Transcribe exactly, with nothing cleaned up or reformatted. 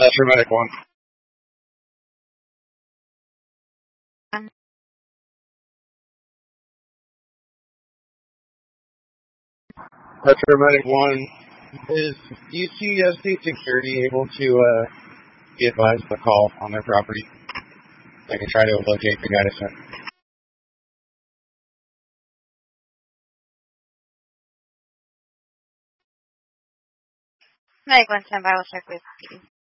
That's your medic one. That's your medic one. Is U C S C security able to uh, be advised of the call on their property? They can try to locate the guy to send. Medic one, stand by. We'll check with you.